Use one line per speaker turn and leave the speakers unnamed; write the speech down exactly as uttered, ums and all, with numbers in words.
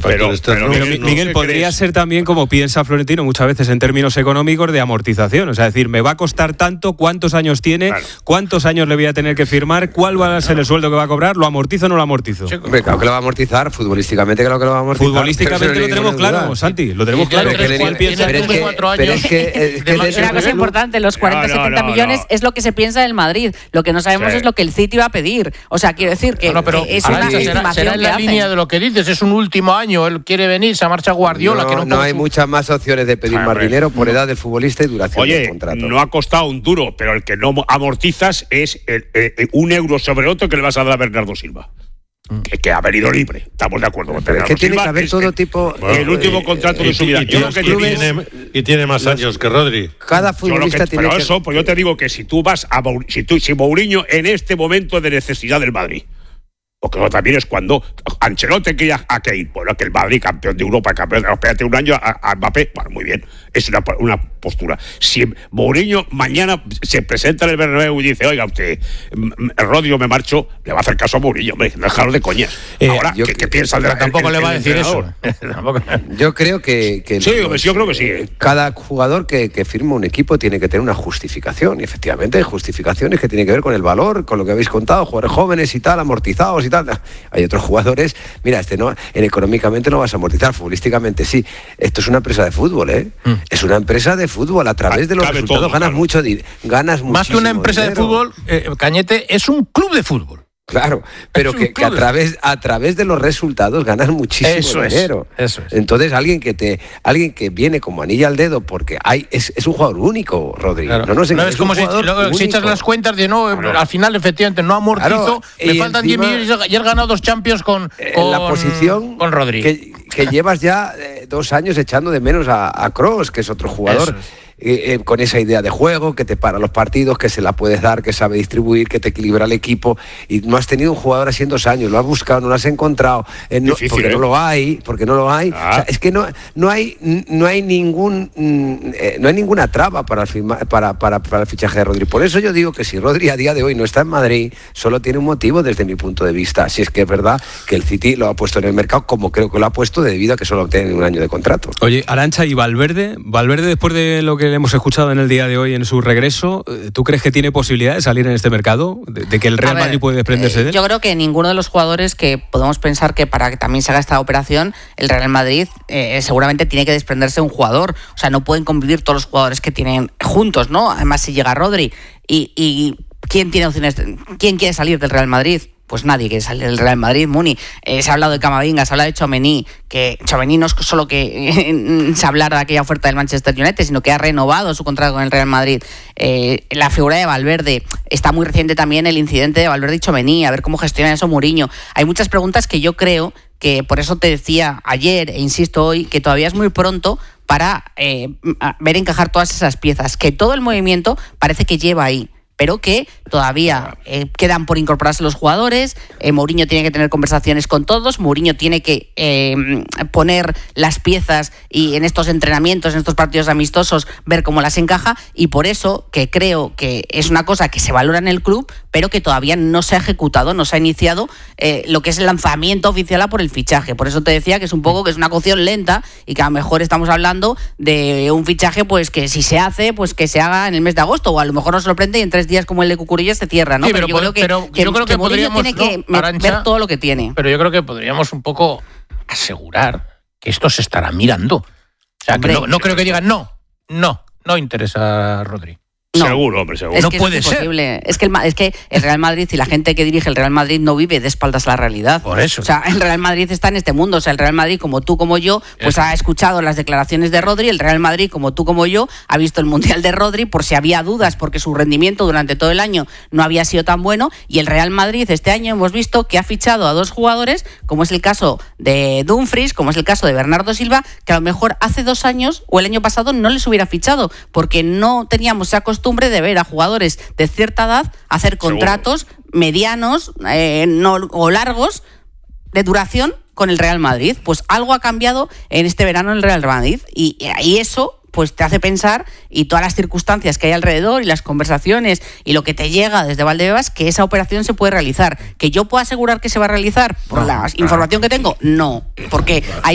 Pero, pero,
pero
Miguel,
Miguel
no
podría
crees?
ser también como piensa Florentino muchas veces en términos económicos de amortización. O sea, es decir, me va a costar tanto, cuántos años tiene, claro. cuántos años le voy a tener que firmar, cuál va a ser el sueldo que va a cobrar, ¿lo amortizo o no lo amortizo?
Sí, claro que lo va a amortizar, futbolísticamente claro que lo va a amortizar.
Futbolísticamente lo tenemos claro, duda. Santi, lo tenemos claro.
Pero es que
una cosa importante, los cuarenta,
no, no,
setenta
no,
millones
no.
es lo que se piensa del Madrid. Lo que no sabemos sí. es lo que el City va a pedir. O sea, quiero decir que,
no, no, pero
que es
Arancha,
una
será,
estimación
será en la
que
línea
hacen.
de lo que dices, es un último año, él quiere venir, se marcha Guardiola.
No,
que no,
no hay su... muchas más opciones de pedir ah, más dinero por no. edad del futbolista y duración
Oye,
del contrato.
No ha costado un duro, pero el que no amortizas es el, el, un euro sobre otro que le vas a dar a Bernardo Silva. Que, que ha venido libre, estamos de acuerdo.
Pero es que tiene Silva que haber todo tipo.
Bueno, el último contrato
y,
de su vida.
Y,
yo
y,
lo que
y,
digo,
tiene, y tiene más los, años que Rodri.
Cada futbolista
que,
tiene
pero
que.
eso, pues yo te digo que si tú vas a si tú, si Mourinho en este momento de necesidad del Madrid. Porque eso también es cuando Ancelotti quería a Kane, bueno, que el Madrid, campeón de Europa, campeón de espérate un año a, a Mbappé, bueno, muy bien, es una, una postura. Si Mourinho mañana se presenta en el Bernabéu y dice, oiga, usted, Rodrigo, me marcho, le va a hacer caso a Mourinho, hombre, dejaros de coñas. Eh, Ahora, yo, ¿qué, qué piensa de la
Tampoco
el,
le va
el,
a decir eso.
Yo creo que, que
sí,
los,
yo creo que sí. ¿eh?
Cada jugador que, que firma un equipo tiene que tener una justificación, y efectivamente hay justificaciones que tienen que ver con el valor, con lo que habéis contado, jugadores jóvenes y tal, amortizados y tal. Hay otros jugadores, mira, este no, en económicamente no vas a amortizar, futbolísticamente sí. Esto es una empresa de fútbol, ¿eh? Mm. Es una empresa de fútbol, a través de los Cabe resultados todo, ganas claro. mucho, ganas mucho.
Más que una empresa dinero. de fútbol, eh, Cañete, es un club de fútbol.
Claro, pero que, que a través a través de los resultados ganas muchísimo
eso
dinero.
Es, eso es.
Entonces alguien que te alguien que viene como anilla al dedo porque hay es, es un jugador único, Rodri.
Claro.
No, no, sé,
no
es,
es como si, lo, si echas las cuentas de no, claro. al final efectivamente no amortizo, claro. me faltan diez millones y has ganado dos Champions con,
en
con
la posición
con Rodri.
Que, que llevas ya eh, dos años echando de menos a, a Kroos, que es otro jugador. Eh, eh, con esa idea de juego, que te para los partidos, que se la puedes dar, que sabe distribuir, que te equilibra el equipo, y no has tenido un jugador así en dos años, lo has buscado, no lo has encontrado, eh, no, Difícil, porque ¿eh? no lo hay, porque no lo hay. Ah. O sea, es que no, no hay no hay ningún eh, no hay ninguna traba para el, firma, para, para, para el fichaje de Rodri. Por eso yo digo que si Rodri a día de hoy no está en Madrid, solo tiene un motivo desde mi punto de vista, si es que es verdad que el City lo ha puesto en el mercado como creo que lo ha puesto debido a que solo tiene un año de contrato.
Oye, Arancha, y Valverde, Valverde después de lo que le hemos escuchado en el día de hoy en su regreso, ¿tú crees que tiene posibilidad de salir en este mercado? ¿De, de que el Real ver, Madrid puede desprenderse
eh,
de él?
Yo creo que ninguno de los jugadores que podemos pensar que para que también se haga esta operación, el Real Madrid eh, seguramente tiene que desprenderse de un jugador. O sea, no pueden convivir todos los jugadores que tienen juntos, ¿no? Además, si llega Rodri y, y ¿quién tiene opciones? ¿Quién quiere salir del Real Madrid? Pues nadie quiere salir del Real Madrid, Muni. Eh, se ha hablado de Camavinga, se ha hablado de Tchouaméni, que Tchouaméni no es solo que eh, se hablara de aquella oferta del Manchester United, sino que ha renovado su contrato con el Real Madrid. Eh, la figura de Valverde, está muy reciente también el incidente de Valverde y Tchouaméni, a ver cómo gestiona eso Mourinho. Hay muchas preguntas que yo creo que, por eso te decía ayer, e insisto hoy, que todavía es muy pronto para eh, ver encajar todas esas piezas, que todo el movimiento parece que lleva ahí, pero que todavía eh, quedan por incorporarse los jugadores. eh, Mourinho tiene que tener conversaciones con todos, Mourinho tiene que eh, poner las piezas y en estos entrenamientos, en estos partidos amistosos, ver cómo las encaja, y por eso que creo que es una cosa que se valora en el club, pero que todavía no se ha ejecutado, no se ha iniciado eh, lo que es el lanzamiento oficial a por el fichaje. Por eso te decía que es un poco que es una cocción lenta y que a lo mejor estamos hablando de un fichaje pues que si se hace, pues que se haga en el mes de agosto, o a lo mejor nos sorprende y en tres días como el de Cucurella se cierra, ¿no?
Sí, pero,
pero yo creo que,
pero
que,
yo creo que,
que
podríamos
tiene
no,
que
Arancha,
ver todo lo que tiene.
Pero yo creo que podríamos un poco asegurar que esto se estará mirando. O sea, Hombre, que no, no creo que digan no, no, no interesa a Rodri.
No.
Seguro, hombre, seguro.
Es
no
que
puede
es
ser.
Es que, el, es que el Real Madrid y la gente que dirige el Real Madrid no vive de espaldas a la realidad.
Por eso.
O sea, el Real Madrid está en este mundo. O sea, el Real Madrid, como tú, como yo, pues eso. ha escuchado las declaraciones de Rodri. El Real Madrid, como tú, como yo, ha visto el Mundial de Rodri por si había dudas, porque su rendimiento durante todo el año no había sido tan bueno. Y el Real Madrid este año hemos visto que ha fichado a dos jugadores, como es el caso de Dumfries, como es el caso de Bernardo Silva, que a lo mejor hace dos años o el año pasado no les hubiera fichado, porque no teníamos esa costumbre de ver a jugadores de cierta edad hacer contratos Seguro. medianos eh, no, o largos de duración con el Real Madrid. Pues algo ha cambiado en este verano en el Real Madrid, y, y eso pues te hace pensar, y todas las circunstancias que hay alrededor y las conversaciones y lo que te llega desde Valdebebas, que esa operación se puede realizar. ¿Que yo puedo asegurar que se va a realizar por no, la claro. información que tengo? No, porque hay